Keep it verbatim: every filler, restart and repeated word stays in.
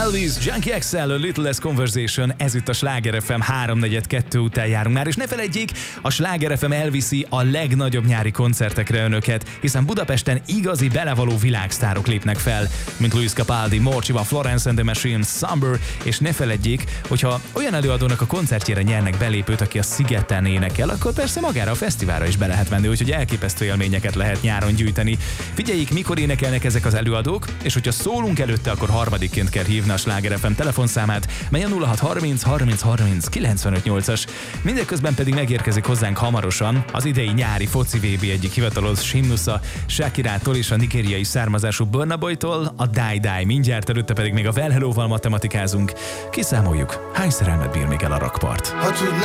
Elvis, Junkie exsz el, A Little Less Conversation, ez itt a Sláger ef em, háromnegyed kettő után járunk már, és ne felejtjék, a Sláger ef em elviszi a legnagyobb nyári koncertekre önöket, hiszen Budapesten igazi belevaló világsztárok lépnek fel, mint Luis Capaldi, Morcsiva, Florence and the Machine, Summer, és ne feledjék, hogyha olyan előadónak a koncertjére nyernek belépőt, aki a Szigeten énekel, akkor persze magára a fesztiválra is be lehet menni, úgyhogy elképesztő élményeket lehet nyáron gyűjteni. Figyeljék, mikor énekelnek ezek az előadók, és hogyha szólunk előtte, akkor harmadikként kell hívni a Sláger ef em telefonszámát, mely a nulla hat harminc harminc harminc kilencvenöt nyolcas. Mindeközben pedig megérkezik hozzánk hamarosan az idei nyári foci vé bé egyik hivatalos himnusza, Shakirától és a nigériai származású Burna Boytól, a Die Die, mindjárt előtte pedig még a Well Hello-val matematikázunk. Kiszámoljuk, hány szerelmet bír még el a rakpart.